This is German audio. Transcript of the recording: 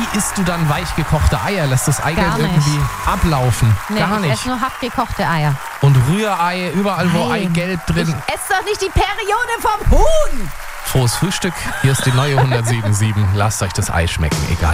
isst du dann weich gekochte Eier? Lässt das Eigelb Gar nicht. irgendwie ablaufen? Nee, Gar ich nicht. esse nur hart gekochte Eier. Und Rührei, überall wo Nein. Eigelb drin. Ess doch nicht die Periode vom Huhn! Frohes Frühstück. Hier ist die neue 107.7. Lasst euch das Ei schmecken, egal.